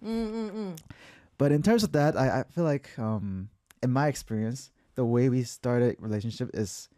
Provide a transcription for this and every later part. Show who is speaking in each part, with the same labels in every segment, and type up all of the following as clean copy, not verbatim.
Speaker 1: But in terms of that, I feel like in my experience, the way we started relationship is,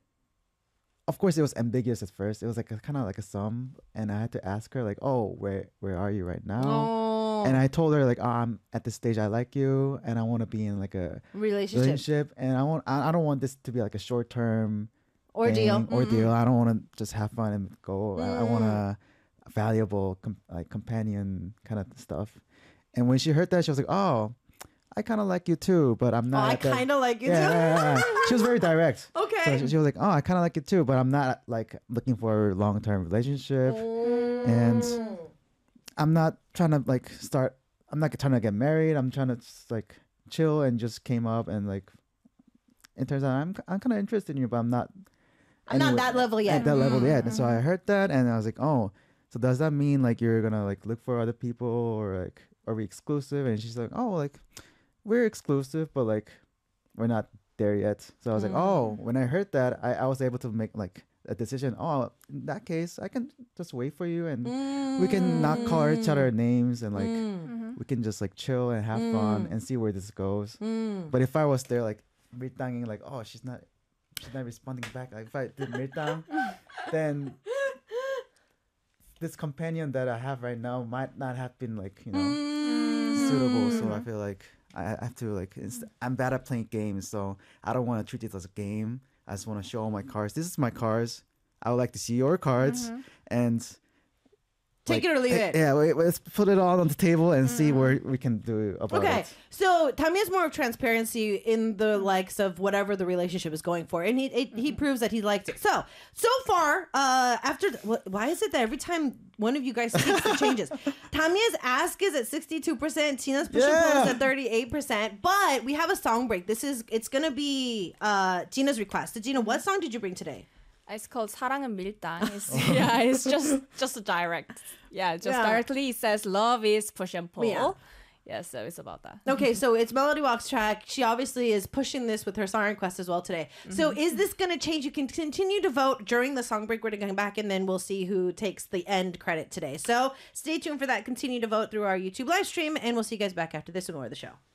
Speaker 1: of course, it was ambiguous at first. It was like kind of like a sum, and I had to ask her like, "Oh, where are you right now?"
Speaker 2: Oh.
Speaker 1: And I told her like, "Oh, I'm at this stage. I like you, and I want to be in like a relationship, and I don't want this to be like a short term
Speaker 2: ordeal.
Speaker 1: I don't want to just have fun and go. I want a valuable like companion kind of stuff." And when she heard that, she was like, "Oh, I kind of like you too, but I'm not."
Speaker 2: I kind of like you too.
Speaker 1: Yeah. She was very direct.
Speaker 2: Okay.
Speaker 1: So she was like, "Oh, I kind of like you too, but I'm not like looking for a long term relationship, and I'm not trying to like start. I'm not trying to get married. I'm trying to just like chill and just came up and like it turns out I'm kind of interested in you, but I'm not.
Speaker 2: I'm not that level yet.
Speaker 1: At that level yet." And so I heard that, and I was like, "Oh, so does that mean like you're gonna like look for other people, or like are we exclusive?" And she's like, "Oh, like we're exclusive, but like we're not there yet." So I was like, "Oh," when I heard that, I was able to make like a decision. "Oh, in that case, I can just wait for you, and we can not call each other names, and like we can just like chill and have fun and see where this goes." But if I was there like mirtanging like, "Oh, she's not responding back," like if I did mirtang, then this companion that I have right now might not have been like, you know, suitable. So I feel like I have to like, I'm bad at playing games, so I don't want to treat it as a game. I just want to show all my cards. This is my cards. I would like to see your cards and
Speaker 2: take it or leave it.
Speaker 1: Yeah, let's put it all on the table and see where we can do about it.
Speaker 2: Okay, so Tamiya's more of transparency in the likes of whatever the relationship is going for, and he proves that he likes it. So far, after why is it that every time one of you guys speaks, it changes? Tamiya's ask is at 62%, Tina's push and pull is at 38%, but we have a song break. It's gonna be Gina's request. So Gina, what song did you bring today?
Speaker 3: It's called 사랑은 밀당. It's just direct. Directly it says love is push and pull. Yeah, so it's about that.
Speaker 2: Okay, so it's Melody Walk's track. She obviously is pushing this with her song request as well today. So is this going to change? You can continue to vote during the song break. We're going to come back and then we'll see who takes the end credit today. So stay tuned for that. Continue to vote through our YouTube live stream and we'll see you guys back after this with more of the show.